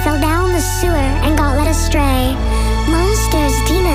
fell down the sewer and got led astray. Monsters, demons,